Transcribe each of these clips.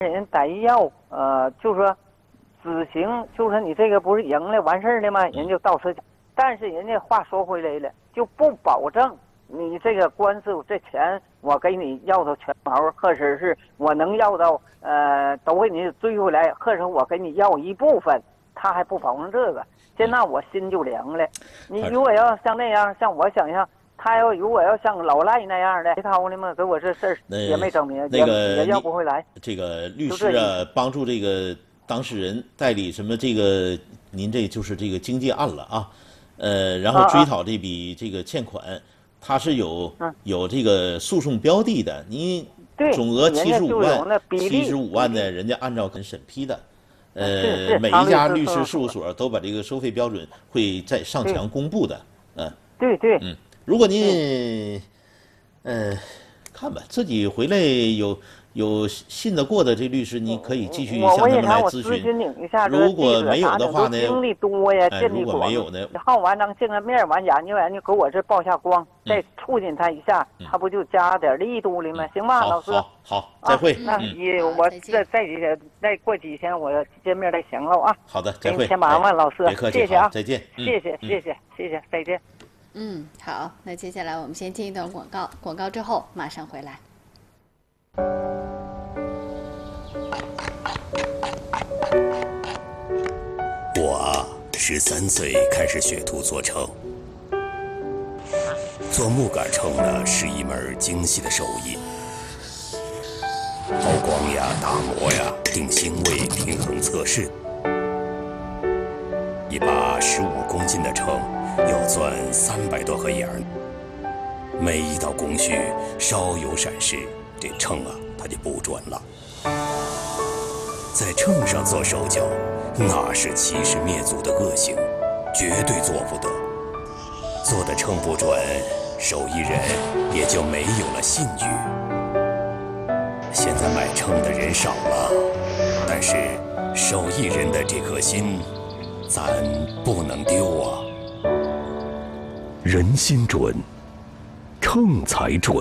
人逮药，就说执行，就说你这个不是赢了完事儿了吗？人就到此，但是人家话说回来了，就不保证你这个官司这钱我给你要到全毛，或者是我能要到都给你追回来，或者我给你要一部分，他还不保证这个，这那我心就凉了。你如果要像那样，像我想象。他如果要像老赖那样的，他的嘛，给我这事儿也没证明，也要不回来。 这个律师啊，帮助这个当事人代理什么这个，您这就是这个经济案了啊，然后追讨这笔这个欠款，它是有这个诉讼标的的，你总额75万的，人家按照审批的，每一家律师事务所都把这个收费标准会在上墙公布的， 对， 如果您，看吧，自己回来有信得过的这律师，你可以继续向他们来咨询。如果没有的话呢， 经历多呀，见如果没有呢， 好完能见个面，完研究给我这曝下光，再促进他一下，他不就加点力度了吗？行吧，老师。 好，再会。 那我再过几天我见面再行了啊。 好的，再会。 先麻烦老师， 别客气， 谢谢啊， 再见。 谢谢，再见。 好，那接下来我们先听一段广告，广告之后马上回来。 我13岁开始学徒做秤，做木杆秤呢是一门精细的手艺，抛光呀、打磨呀、定星位、平衡测试。一把15公斤的秤要钻300多个眼儿，每一道工序稍有闪失，这秤啊它就不准了。在秤上做手脚，那是欺师灭祖的恶行，绝对做不得。做的秤不准，手艺人也就没有了信誉。现在买秤的人少了，但是手艺人的这颗心咱不能丢啊！人心准，秤才准。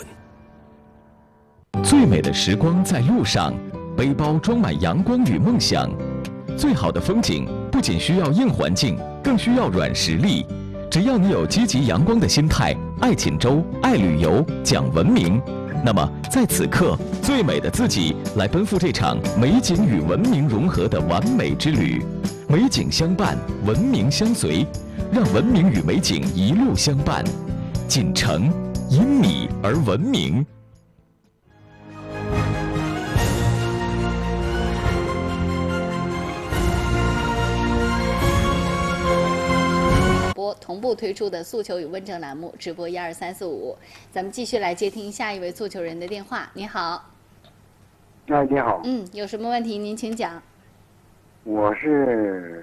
最美的时光在路上，背包装满阳光与梦想。最好的风景不仅需要硬环境，更需要软实力。只要你有积极阳光的心态，爱锦州，爱旅游，讲文明，那么在此刻，最美的自己来奔赴这场美景与文明融合的完美之旅。美景相伴，文明相随，让文明与美景一路相伴。锦城因你而文明。 同步推出的诉求与问政栏目，直播12345，咱们继续来接听下一位诉求人的电话。你好。 你好。 有什么问题您请讲。 我是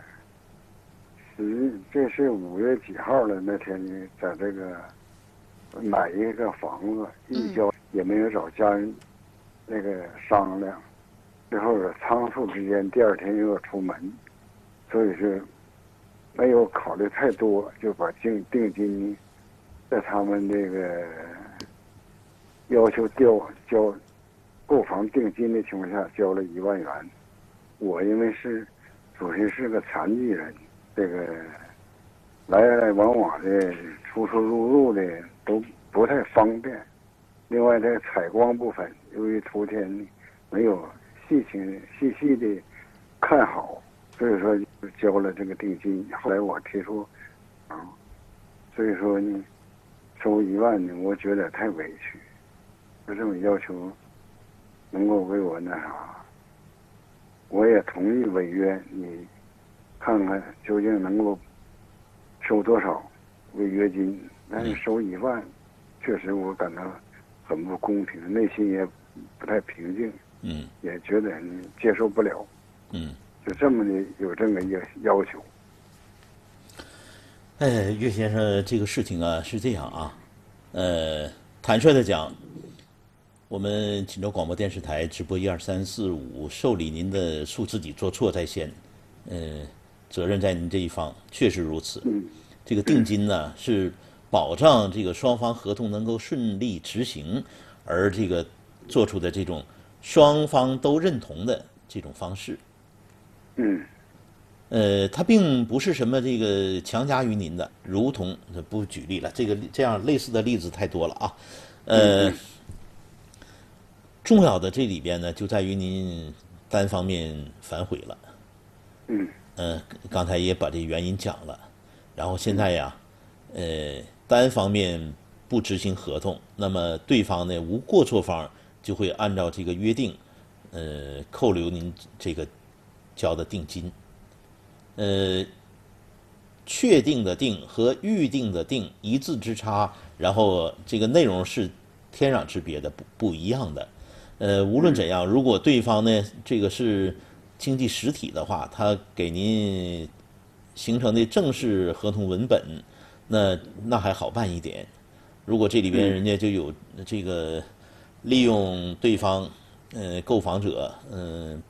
这是5月几号了？那天呢，在这个买一个房子，一交也没有找家人那个商量，最后仓促之间，第2天又要出门，所以是没有考虑太多，就把定金呢，在他们这个要求交购房定金的情况下，交了1万元。我因为主要是个残疾人，这个来来往往的出入的都不太方便。另外，这个采光部分，由于头天没有细细的看好，所以说就交了这个定金。后来我提出所以说呢，收1万呢，我觉得太委屈，就这么要求能够为我那啥。我也同意违约，你看看究竟能够收多少违约金？但是收1万，确实我感到很不公平，内心也不太平静，也觉得接受不了，就这么的有这么一个要求。 岳先生，这个事情啊是这样啊，坦率的讲。我们锦州广播电视台直播12345，受理您的诉自己做错在先，责任在您这一方，确实如此。这个定金呢是保障这个双方合同能够顺利执行，而这个做出的这种双方都认同的这种方式。它并不是什么这个强加于您的，如同不举例了，这样类似的例子太多了啊。重要的这里边呢，就在于您单方面反悔了。刚才也把这原因讲了，然后现在呀，单方面不执行合同，那么对方呢无过错方就会按照这个约定，扣留您这个交的定金。确定的定和预定的定一字之差，然后这个内容是天壤之别的，不一样的。无论怎样，如果对方呢这个是经济实体的话，他给您形成的正式合同文本，那还好办一点。如果这里边人家就有这个利用对方购房者